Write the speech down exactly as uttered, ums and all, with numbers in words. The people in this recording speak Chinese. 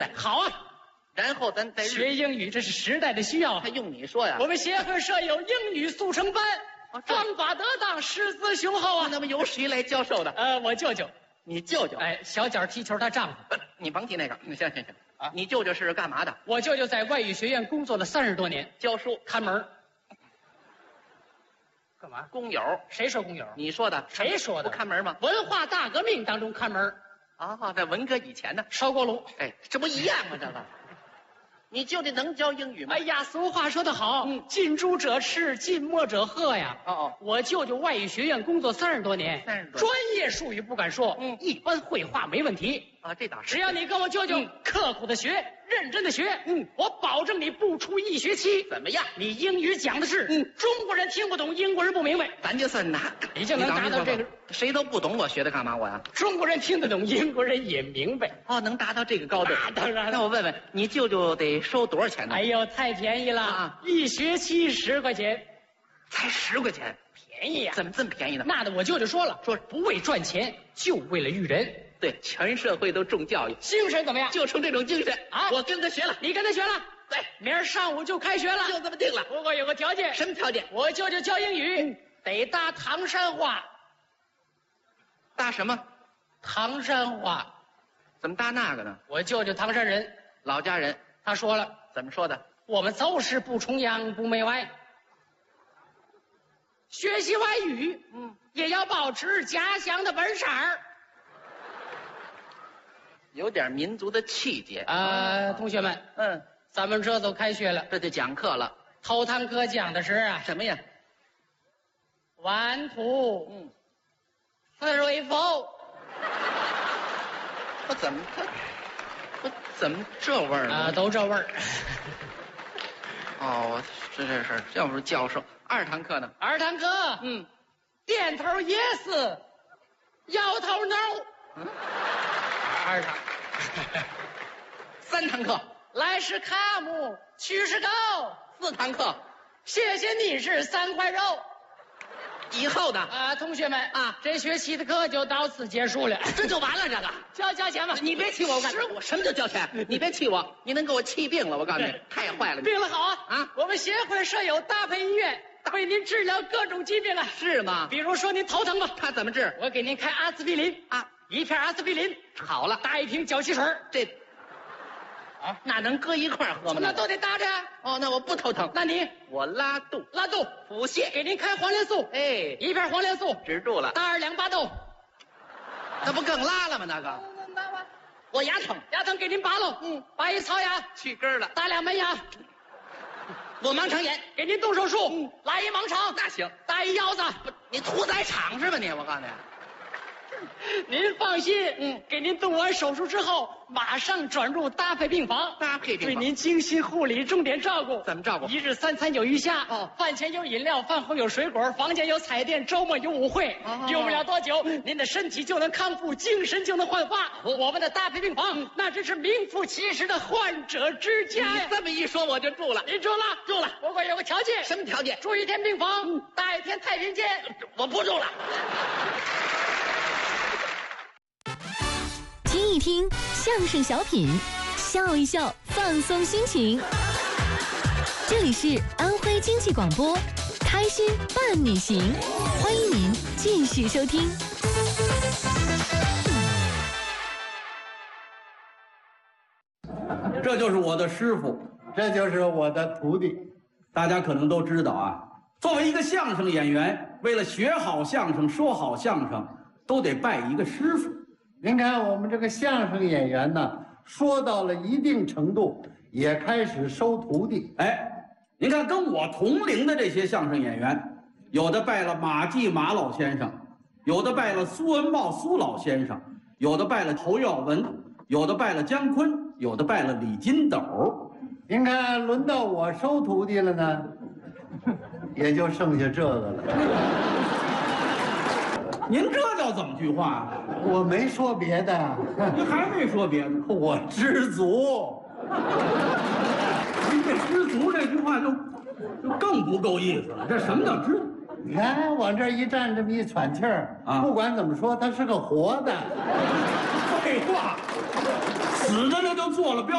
好啊。 然后咱再学英语，这是时代的需要。 还用你说呀？ 我们协会设有英语速成班， 啊、 方法得当，师资雄厚啊。 那么由谁来教授的？ 呃，我舅舅。 你舅舅？ 哎，小脚踢球，他丈夫。 你甭提那个，行行行啊！你舅舅是干嘛的？ 我舅舅在外语学院工作了三十多年， 教书看门。干嘛？ 工友？ 谁说工友？ 你说的？ 谁说的？ 不看门吗？ 文化大革命当中看门。 啊，在文革以前呢， 烧锅炉。 哎，这不一样吗？这个。你舅舅能教英语吗？ 哎呀，俗话说得好，嗯，近朱者赤，近墨者黑呀。 哦哦， 我舅舅外语学院工作三十多年， 三十多， 专业术语不敢说，嗯，一般会话没问题啊。这倒是， 只要你跟我舅舅、嗯、刻苦的学，认真的学，嗯，我保证你不出一学期， 怎么样？ 你英语讲的是，嗯，中国人听不懂，英国人不明白， 咱就算拿， 你就能达到这个。 谁都不懂，我学它干嘛？我呀， 中国人听得懂，英国人也明白。 哦，能达到这个高度？ 那当然了。 那我问问，你舅舅得收多少钱呢？ 哎呦，太便宜了啊！一学期十块钱， 才十块钱， 便宜呀！ 怎么这么便宜呢？ 那的我舅舅说了，说不为赚钱，就为了育人。 对，全社会都重教育， 精神怎么样？ 就冲这种精神啊！我跟他学了， 你跟他学了。 对， 明儿上午就开学了， 就这么定了。 不过有个条件， 什么条件？ 我舅舅教英语、嗯、得搭唐山话。 搭什么？ 唐山话。 怎么搭那个呢？ 我舅舅唐山人， 老家人。 他说了， 怎么说的？ 我们就是不崇洋不媚外，学习外语，嗯，也要保持家乡的本色儿， 有点民族的气节啊、呃！同学们， 嗯， 咱们这都开学了， 这就讲课了。 头堂课讲的是啊， 什么呀 ？One two， 嗯 ，three four。 我怎么他？我怎么这味儿呢？ 啊，都这味儿。 哦，这这是，要不是教授。二堂课呢？ 二堂课，嗯，点头 yes， 摇头 no。嗯，二堂。 三堂课， 来是 come， 去是 go。 四堂课， 谢谢你是三块肉。 以后的啊，同学们啊， 这学期的课就到此结束了， 这就完了。这个交交钱吧， 你别气我，我我什么叫交钱？你别气我，你能给我气病了。我告诉你，太坏了。 病了好啊啊！ 我们协会设有搭配医院，为您治疗各种疾病啊。 是吗？ 比如说您头疼吧， 他怎么治？ 我给您开阿司匹林啊，一片阿司匹林好了， 搭一瓶脚气水，这。 啊，那能搁一块喝吗？ 那都得搭着。 哦，那我不头疼。 那你我拉肚， 拉肚腹泻， 给您开黄连素。 哎， 一片黄连素止住了。 搭二两巴豆， 那不更拉了吗？那个，我牙疼， 牙疼给您拔了。嗯，拔一槽牙， 去根了。 搭俩门牙， 我盲肠炎， 给您动手术。嗯，拉一盲肠， 那行。 搭一腰子， 你屠宰场是吧你？我告诉你。 您放心，嗯，给您动完手术之后，马上转入搭配病房， 搭配病房， 对您精心护理，重点照顾。 怎么照顾？ 一日三餐有鱼虾，哦，饭前有饮料，饭后有水果，房间有彩电，周末有舞会。哦，用不了多久，您的身体就能康复，精神就能焕发。哦，我们的搭配病房，那真是名副其实的患者之家呀！ 你这么一说，我就住了。 您住了？ 住了。 不过有个条件。 什么条件？ 住一天病房，嗯，搭一天太平间。 我不住了。 听一听相声小品，笑一笑，放松心情。这里是安徽经济广播，开心伴你行，欢迎您继续收听。 这就是我的师傅， 这就是我的徒弟。 大家可能都知道啊，作为一个相声演员，为了学好相声、说好相声，都得拜一个师傅。 您看我们这个相声演员呢，说到了一定程度，也开始收徒弟。 哎，您看跟我同龄的这些相声演员，有的拜了马季马老先生，有的拜了苏文茂苏老先生，有的拜了侯耀文，有的拜了姜昆，有的拜了李金斗。 您看轮到我收徒弟了呢，也就剩下这个了。 您这叫怎么句话啊？ 我没说别的。 您还没说别的？ 我知足。 您这知足这句话就就更不够意思了。这什么叫知足？ 你看往这一站，这么一喘气儿啊，不管怎么说，他是个活的。 废话，死的那就做了标。